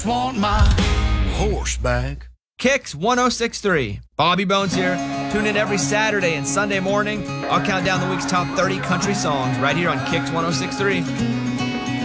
just want my horse back. Kicks 106.3. Bobby Bones here. Tune in every Saturday and Sunday morning. I'll count down the week's top 30 country songs right here on Kicks 106.3.